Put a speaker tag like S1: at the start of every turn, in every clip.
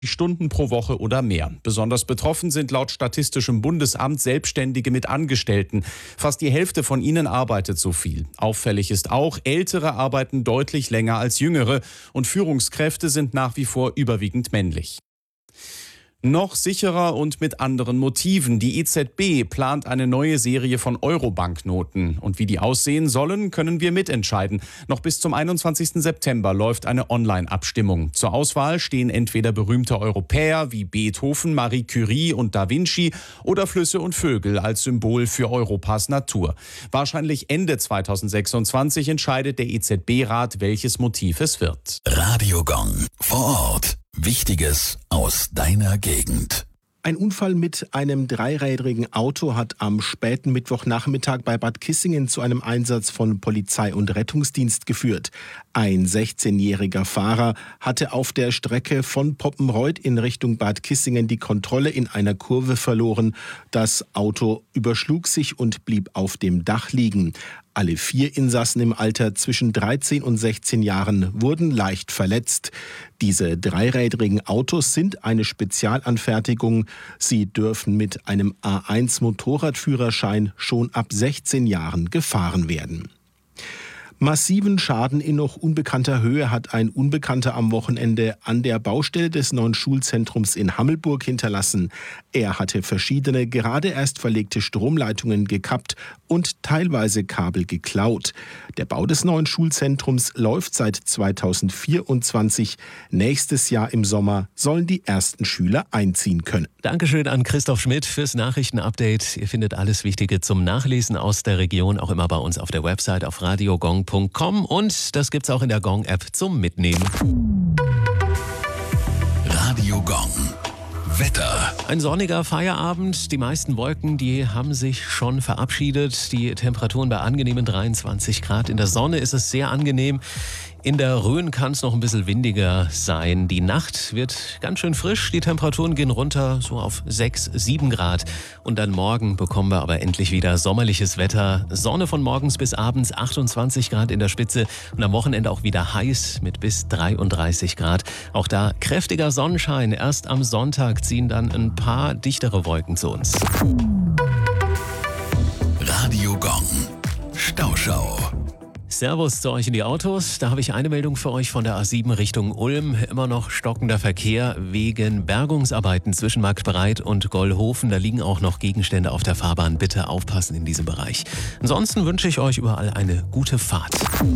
S1: Stunden pro Woche oder mehr. Besonders betroffen sind laut Statistischem Bundesamt Selbstständige mit Angestellten. Fast die Hälfte von ihnen arbeitet so viel. Auffällig ist auch, Ältere arbeiten deutlich länger als Jüngere und Führungskräfte sind nach wie vor überwiegend männlich. Noch sicherer und mit anderen Motiven. Die EZB plant eine neue Serie von Euro-Banknoten. Und wie die aussehen sollen, können wir mitentscheiden. Noch bis zum 21. September läuft eine Online-Abstimmung. Zur Auswahl stehen entweder berühmte Europäer wie Beethoven, Marie Curie und Da Vinci oder Flüsse und Vögel als Symbol für Europas Natur. Wahrscheinlich Ende 2026 entscheidet der EZB-Rat, welches Motiv es wird.
S2: Radio Gong vor Ort. Wichtiges aus deiner Gegend.
S3: Ein Unfall mit einem dreirädrigen Auto hat am späten Mittwochnachmittag bei Bad Kissingen zu einem Einsatz von Polizei und Rettungsdienst geführt. Ein 16-jähriger Fahrer hatte auf der Strecke von Poppenreuth in Richtung Bad Kissingen die Kontrolle in einer Kurve verloren. Das Auto überschlug sich und blieb auf dem Dach liegen. Alle 4 Insassen im Alter zwischen 13 und 16 Jahren wurden leicht verletzt. Diese dreirädrigen Autos sind eine Spezialanfertigung. Sie dürfen mit einem A1-Motorradführerschein schon ab 16 Jahren gefahren werden. Massiven Schaden in noch unbekannter Höhe hat ein Unbekannter am Wochenende an der Baustelle des neuen Schulzentrums in Hammelburg hinterlassen. Er hatte verschiedene gerade erst verlegte Stromleitungen gekappt und teilweise Kabel geklaut. Der Bau des neuen Schulzentrums läuft seit 2024. Nächstes Jahr im Sommer sollen die ersten Schüler einziehen können.
S4: Dankeschön an Christoph Schmidt fürs Nachrichtenupdate. Ihr findet alles Wichtige zum Nachlesen aus der Region auch immer bei uns auf der Website auf radiogong.com und das gibt's auch in der Gong-App zum Mitnehmen.
S2: Radio Gong. Wetter.
S4: Ein sonniger Feierabend. Die meisten Wolken, die haben sich schon verabschiedet. Die Temperaturen bei angenehmen 23 Grad. In der Sonne ist es sehr angenehm. In der Rhön kann es noch ein bisschen windiger sein. Die Nacht wird ganz schön frisch. Die Temperaturen gehen runter so auf 6, 7 Grad. Und dann morgen bekommen wir aber endlich wieder sommerliches Wetter. Sonne von morgens bis abends, 28 Grad in der Spitze. Und am Wochenende auch wieder heiß mit bis 33 Grad. Auch da kräftiger Sonnenschein. Erst am Sonntag ziehen dann ein paar dichtere Wolken zu uns.
S2: Radio Gong. Stauschau.
S4: Servus zu euch in die Autos. Da habe ich eine Meldung für euch von der A7 Richtung Ulm. Immer noch stockender Verkehr wegen Bergungsarbeiten zwischen Marktbreit und Gollhofen. Da liegen auch noch Gegenstände auf der Fahrbahn. Bitte aufpassen in diesem Bereich. Ansonsten wünsche ich euch überall eine gute Fahrt.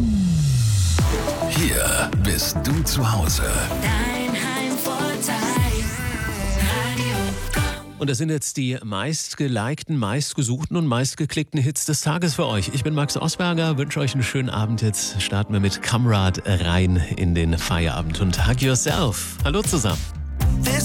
S2: Hier bist du zu Hause.
S5: Dein Heimvorteil. Radio Gong.
S4: Und das sind jetzt die meistgelikten, meistgesuchten und meistgeklickten Hits des Tages für euch. Ich bin Max Osberger, wünsche euch einen schönen Abend. Jetzt starten wir mit Kamrad rein in den Feierabend und Hug Yourself. Hallo zusammen.